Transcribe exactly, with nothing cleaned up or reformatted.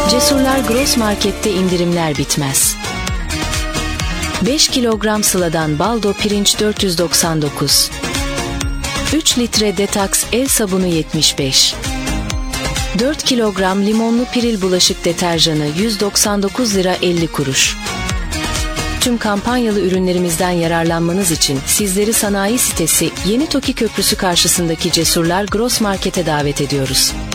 Cesurlar Gross Market'te indirimler bitmez. beş kilogram Sıla'dan baldo pirinç dört yüz doksan dokuz. üç litre Detox el sabunu yetmiş beş. dört kilogram limonlu Piril bulaşık deterjanı yüz doksan dokuz lira elli kuruş. Tüm kampanyalı ürünlerimizden yararlanmanız için sizleri sanayi sitesi Yeni Toki Köprüsü karşısındaki Cesurlar Gross Market'e davet ediyoruz.